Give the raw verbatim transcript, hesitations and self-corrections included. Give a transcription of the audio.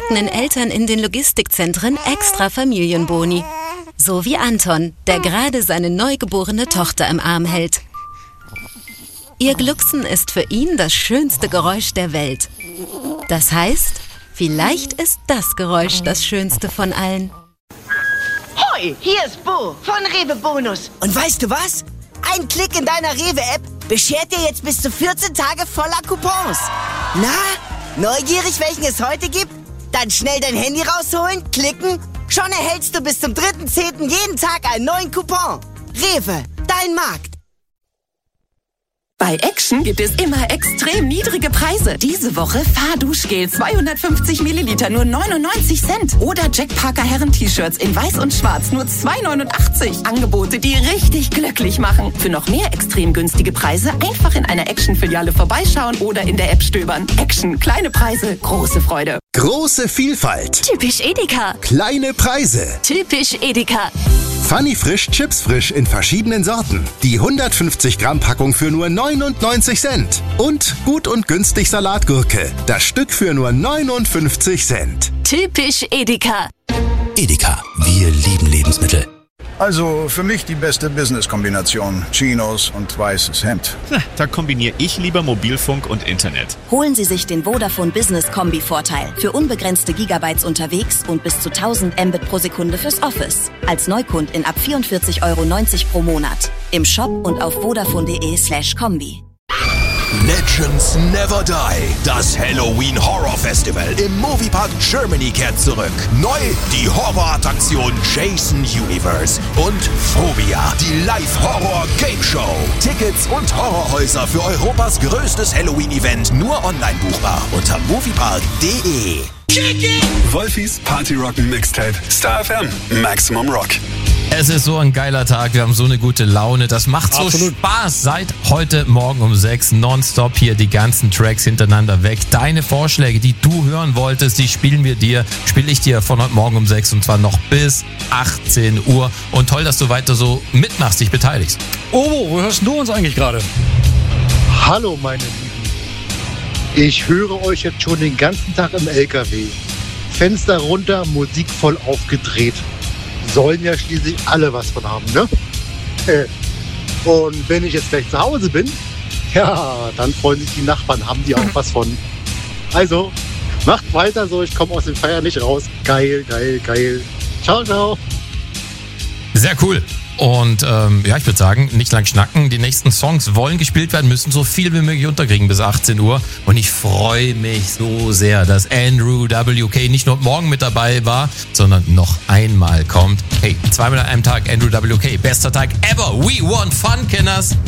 verpacken Eltern in den Logistikzentren extra Familienboni. So wie Anton, der gerade seine neugeborene Tochter im Arm hält. Ihr Glucksen ist für ihn das schönste Geräusch der Welt. Das heißt, vielleicht ist das Geräusch das schönste von allen. Hoi, hier ist Bo von Rewe Bonus. Und weißt du was? Ein Klick in deiner Rewe-App beschert dir jetzt bis zu vierzehn Tage voller Coupons. Na, neugierig, welchen es heute gibt? Dann schnell dein Handy rausholen, klicken. Schon erhältst du bis zum dritten zehnten jeden Tag einen neuen Coupon. Rewe, dein Markt. Bei Action gibt es immer extrem niedrige Preise. Diese Woche Fahrduschgel zweihundertfünfzig Milliliter nur neunundneunzig Cent. Oder Jack Parker Herren-T-Shirts in weiß und schwarz nur zwei neunundachtzig. Angebote, die richtig glücklich machen. Für noch mehr extrem günstige Preise einfach in einer Action-Filiale vorbeischauen oder in der App stöbern. Action, kleine Preise, große Freude. Große Vielfalt. Typisch Edeka. Kleine Preise. Typisch Edeka. Funny Frisch Chips Frisch in verschiedenen Sorten. Die hundertfünfzig Gramm Packung für nur neunundneunzig Cent. Und gut und günstig Salatgurke. Das Stück für nur neunundfünfzig Cent. Typisch Edeka. Edeka, wir lieben Lebensmittel. Also für mich die beste Business-Kombination. Chinos und weißes Hemd. Na, da kombiniere ich lieber Mobilfunk und Internet. Holen Sie sich den Vodafone Business Kombi-Vorteil. Für unbegrenzte Gigabytes unterwegs und bis zu tausend Mbit pro Sekunde fürs Office. Als Neukundin ab vierundvierzig Euro neunzig pro Monat. Im Shop und auf vodafone.de slash Kombi. Legends Never Die. Das Halloween Horror Festival im Moviepark Germany kehrt zurück. Neu die Horrorattraktion Jason Universe und Phobia, die Live-Horror-Game Show. Tickets und Horrorhäuser für Europas größtes Halloween-Event nur online buchbar unter moviepark punkt de. Wolfis Party Rocken Mixtape. Star F M. Maximum Rock. Es ist so ein geiler Tag, wir haben so eine gute Laune, das macht so Absolut. Spaß. Seit heute Morgen um sechs nonstop hier die ganzen Tracks hintereinander weg. Deine Vorschläge, die du hören wolltest, die spielen wir dir, spiele ich dir von heute Morgen um sechs und zwar noch bis achtzehn Uhr. Und toll, dass du weiter so mitmachst, dich beteiligst. Oh, wo hörst du uns eigentlich gerade? Hallo meine Lieben, ich höre euch jetzt schon den ganzen Tag im L K W. Fenster runter, Musik voll aufgedreht. Sollen ja schließlich alle was von haben, ne? Und wenn ich jetzt gleich zu Hause bin, ja, dann freuen sich die Nachbarn, haben die auch was von. Also, macht weiter so, ich komme aus dem Feier nicht raus. Geil, geil, geil. Ciao, ciao. Sehr cool. Und ähm, ja, ich würde sagen, nicht lang schnacken. Die nächsten Songs wollen gespielt werden, müssen so viel wie möglich unterkriegen bis achtzehn Uhr. Und ich freue mich so sehr, dass Andrew W K nicht nur morgen mit dabei war, sondern noch einmal kommt. Hey, zweimal an einem Tag Andrew W K. Bester Tag ever. We want fun, Kenners.